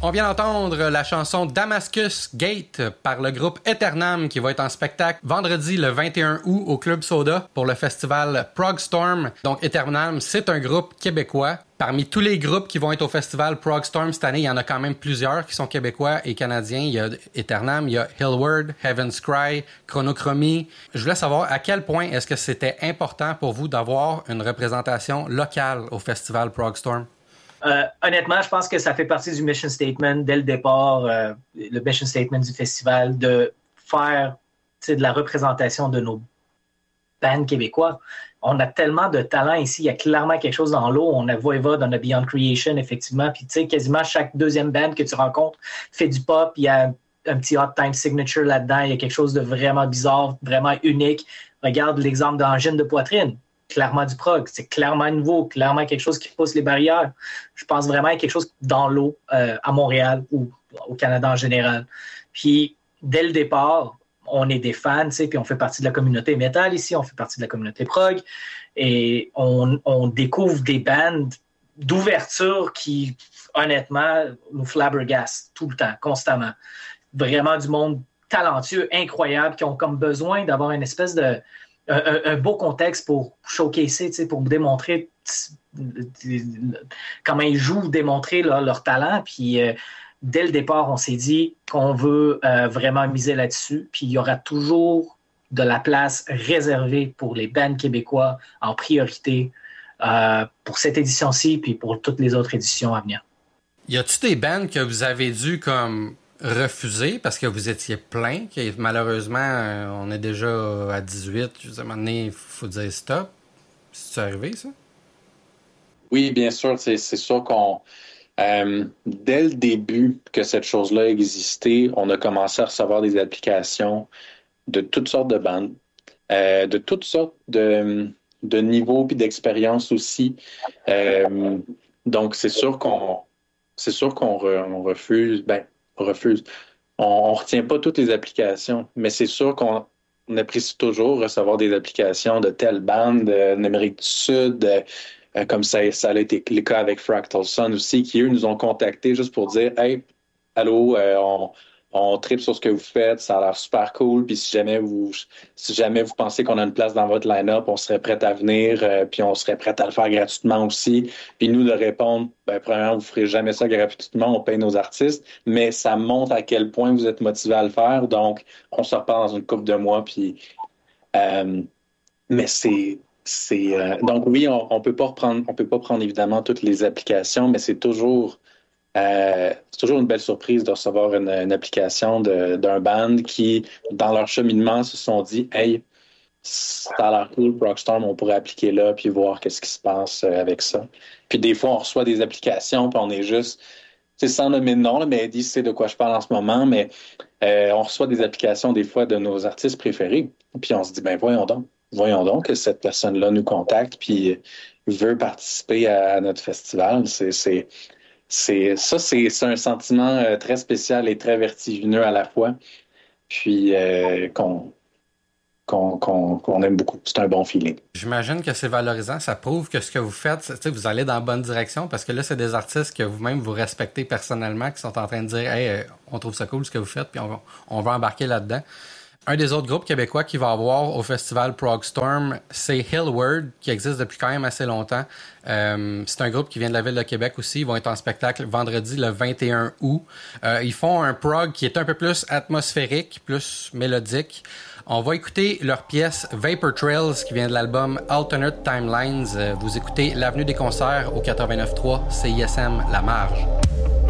On vient d'entendre la chanson Damascus Gate par le groupe Aeternam qui va être en spectacle vendredi le 21 août au Club Soda pour le festival Prog Storm. Donc Aeternam, c'est un groupe québécois. Parmi tous les groupes qui vont être au festival Prog Storm cette année, il y en a quand même plusieurs qui sont québécois et canadiens. Il y a Aeternam, il y a Hillward, Heaven's Cry, Chronochromie. Je voulais savoir à quel point est-ce que c'était important pour vous d'avoir une représentation locale au festival Prog Storm? Honnêtement, je pense que ça fait partie du mission statement dès le départ, le mission statement du festival, de faire de la représentation de nos bands québécois. On a tellement de talent ici, il y a clairement quelque chose dans l'eau. On a Voivod, on a Beyond Creation, effectivement. Puis, tu sais, quasiment chaque deuxième band que tu rencontres fait du pop. Il y a un petit hot time signature là-dedans. Il y a quelque chose de vraiment bizarre, vraiment unique. Regarde l'exemple d'Angine de poitrine. Clairement du prog. C'est clairement nouveau, clairement quelque chose qui pousse les barrières. Je pense vraiment à quelque chose dans l'eau à Montréal ou au Canada en général. Puis, dès le départ, on est des fans, tu sais, puis on fait partie de la communauté métal ici, on fait partie de la communauté prog, et on découvre des bandes d'ouverture qui, honnêtement, nous flabbergastent tout le temps, constamment. Vraiment du monde talentueux, incroyable, qui ont comme besoin d'avoir une espèce de un beau contexte pour showcaser, tu sais, pour démontrer comment ils jouent, démontrer leur talent. Puis dès le départ, on s'est dit qu'on veut vraiment miser là-dessus. Puis il y aura toujours de la place réservée pour les bands québécois en priorité pour cette édition-ci puis pour toutes les autres éditions à venir. Y a-t-il des bands que vous avez dû comme refuser parce que vous étiez plein, que malheureusement, on est déjà à 18. Je veux dire, à un moment donné, il faut dire stop. C'est arrivé, ça? Oui, bien sûr. C'est sûr qu'on... dès le début que cette chose-là existait, on a commencé à recevoir des applications de toutes sortes de bandes, de toutes sortes de niveaux puis d'expériences aussi. Donc, c'est sûr qu'on refuse... On retient pas toutes les applications, mais c'est sûr qu'on apprécie toujours recevoir des applications de telle bande d'Amérique du Sud, comme ça a été le cas avec Fractal Sun aussi, qui eux nous ont contactés juste pour dire « Hey, allô, on tripe sur ce que vous faites, ça a l'air super cool, puis si jamais vous pensez qu'on a une place dans votre line-up, on serait prêt à venir, puis on serait prêt à le faire gratuitement aussi. » Puis nous de répondre, premièrement, vous ne ferez jamais ça gratuitement, on paye nos artistes, mais ça montre à quel point vous êtes motivé à le faire, donc on se reparle dans une couple de mois, puis mais donc oui, on peut pas prendre évidemment toutes les applications, mais c'est toujours une belle surprise de recevoir une application d'un band qui, dans leur cheminement, se sont dit « Hey, ça a l'air cool, Prog Storm, on pourrait appliquer là puis voir qu'est-ce qui se passe avec ça. » Puis des fois, on reçoit des applications puis on est juste, tu sais, sans nommer de nom, là, mais Eddie sait de quoi je parle en ce moment, mais on reçoit des applications des fois de nos artistes préférés. Puis on se dit « Ben voyons donc que cette personne-là nous contacte puis veut participer à notre festival. » C'est un sentiment très spécial et très vertigineux à la fois, puis qu'on aime beaucoup. C'est un bon feeling. J'imagine que c'est valorisant. Ça prouve que ce que vous faites, vous allez dans la bonne direction parce que là, c'est des artistes que vous-même vous respectez personnellement qui sont en train de dire « Hey, on trouve ça cool ce que vous faites, puis on va embarquer là-dedans. » Un des autres groupes québécois qui va avoir au festival Prog Storm, c'est Hillward, qui existe depuis quand même assez longtemps. C'est un groupe qui vient de la ville de Québec aussi. Ils vont être en spectacle vendredi le 21 août. Ils font un prog qui est un peu plus atmosphérique, plus mélodique. On va écouter leur pièce Vapor Trails qui vient de l'album Alternate Timelines. Vous écoutez l'Avenue des concerts au 89.3 CISM La Marge.